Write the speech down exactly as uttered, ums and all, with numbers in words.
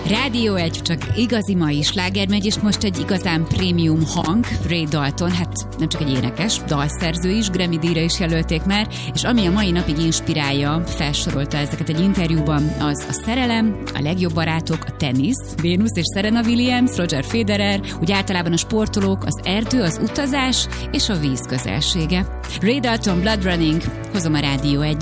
Rádió egy, csak igazi mai sláger megy, és most egy igazán prémium hang, Ray Dalton, hát nem csak egy énekes, dalszerző is, Grammy-díjra is jelölték már, és ami a mai napig inspirálja, felsorolta ezeket egy interjúban, az a szerelem, a legjobb barátok, a tenisz, Venus és Serena Williams, Roger Federer, úgy általában a sportolók, az erdő, az utazás és a víz közelsége. Ray Dalton, Blood Running, hozom a Rádió egy.